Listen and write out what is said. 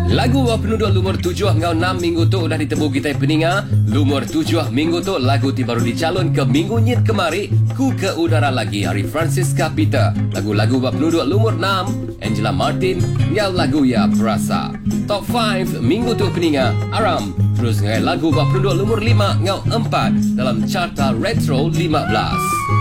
Lagu penduduk lumur 7 ngau 6 minggu tu dah ditemu kita peninga. Lumur 7 minggu tu lagu ti baru dicalon ke minggu nyit kemari. Ku ke udara lagi hari Francisca Peter. Lagu-lagu penduduk lumur 6 Angela Martin ngau lagu ya berasa. Top 5 minggu tu peninga Aram. Terus ngai lagu penduduk lumur 5 ngau 4 dalam carta Retro 15.